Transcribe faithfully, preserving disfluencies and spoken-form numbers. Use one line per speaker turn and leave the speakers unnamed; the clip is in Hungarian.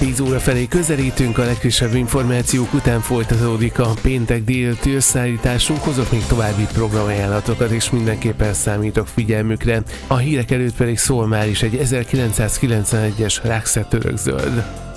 tíz óra felé közelítünk, a legfrissebb információk után folytatódik a péntek délelőtti összeállításunk, hozok még további programajánlatokat, és mindenképpen számítok figyelmükre. A hírek előtt pedig szól már is egy ezerkilencszázkilencvenegyes Raxet örökzöld.